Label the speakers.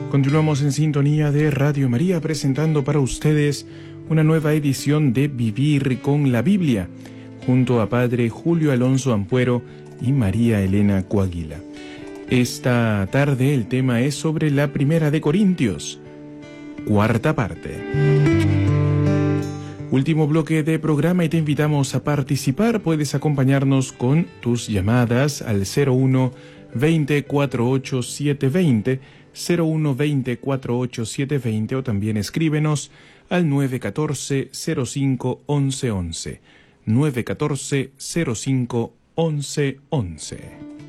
Speaker 1: Continuamos en sintonía de Radio María, presentando para ustedes una nueva edición de Vivir con la Biblia, junto a Padre Julio Alonso Ampuero y María Elena Coaguila. Esta tarde el tema es sobre la Primera de Corintios, cuarta parte. Último bloque de programa y te invitamos a participar. Puedes acompañarnos con tus llamadas al 01 20 48 720, 01 20 48 720, o también escríbenos al 914 05 11 11, 914 05 11 11.